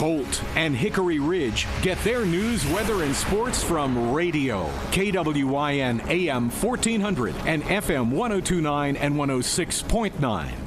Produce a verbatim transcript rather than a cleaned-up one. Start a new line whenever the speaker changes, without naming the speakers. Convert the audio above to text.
Colt, and Hickory Ridge get their news, weather, and sports from radio. K W Y N A M fourteen hundred and F M one oh two point nine and one oh six point nine.